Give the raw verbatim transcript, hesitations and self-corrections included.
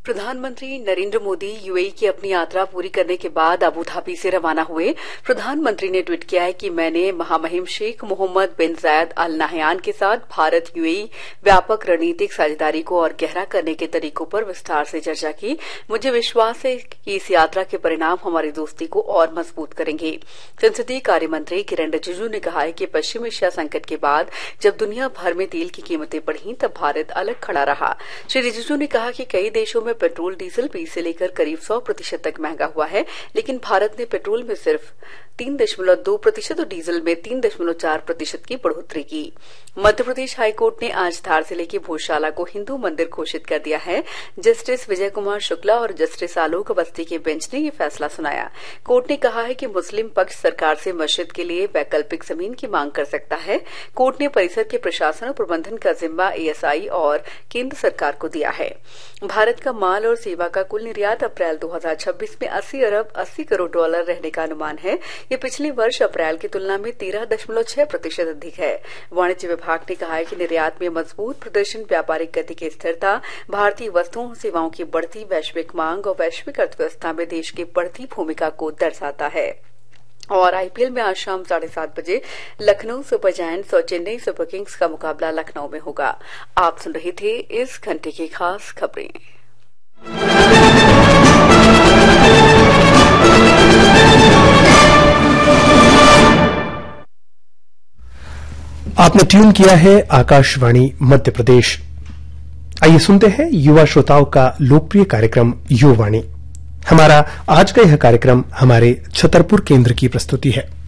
प्रधानमंत्री नरेंद्र मोदी यूएई की अपनी यात्रा पूरी करने के बाद अबू धाबी से रवाना हुए। प्रधानमंत्री ने ट्वीट किया है कि मैंने महामहिम शेख मोहम्मद बिन जायद अल नाहयान के साथ भारत यूएई व्यापक रणनीतिक साझेदारी को और गहरा करने के तरीकों पर विस्तार से चर्चा की। मुझे विश्वास है कि इस यात्रा के परिणाम हमारी दोस्ती को और मजबूत करेंगे। संसदीय कार्य मंत्री किरण रिजिजू ने कहा है कि पश्चिम एशिया संकट के बाद जब दुनिया भर में तेल की कीमतें बढ़ी तब भारत अलग खड़ा रहा। श्री रिजिजू ने कहा कि कई देशों में पेट्रोल डीजल बीस से लेकर करीब सौ प्रतिशत तक महंगा हुआ है, लेकिन भारत ने पेट्रोल में सिर्फ तीन दशमलव दो प्रतिशत और डीजल में तीन दशमलव चार प्रतिशत की बढ़ोतरी की। मध्य प्रदेश हाईकोर्ट ने आज धार जिले की भोजशाला को हिंदू मंदिर घोषित कर दिया है। जस्टिस विजय कुमार शुक्ला और जस्टिस आलोक अवस्थी के बेंच ने ये फैसला सुनाया। कोर्ट ने कहा है कि मुस्लिम पक्ष सरकार से मस्जिद के लिए वैकल्पिक जमीन की मांग कर सकता है। कोर्ट ने परिसर के प्रशासन और प्रबंधन का जिम्मा एएसआई और केंद्र सरकार को दिया है। भारत का माल और सेवा का कुल निर्यात अप्रैल दो हजार छब्बीस में अस्सी अरब अस्सी करोड़ डॉलर रहने का अनुमान है। ये पिछले वर्ष अप्रैल की तुलना में तेरह दशमलव छह प्रतिशत अधिक है। वाणिज्य विभाग ने कहा है कि निर्यात में मजबूत प्रदर्शन, व्यापारिक गति की स्थिरता, भारतीय वस्तुओं और सेवाओं की बढ़ती वैश्विक मांग और वैश्विक अर्थव्यवस्था में देश की बढ़ती भूमिका को दर्शाता है। और आईपीएल में आज शाम साढ़े सात बजे लखनऊ सुपर जायंट्स और चेन्नई सुपर किंग्स का मुकाबला लखनऊ में होगा। आप सुन रहे थे इस घंटे की खास खबरें। आपने ट्यून किया है आकाशवाणी मध्य प्रदेश। आइए सुनते हैं युवा श्रोताओं का लोकप्रिय कार्यक्रम युवावाणी। हमारा आज का यह कार्यक्रम हमारे छतरपुर केंद्र की प्रस्तुति है।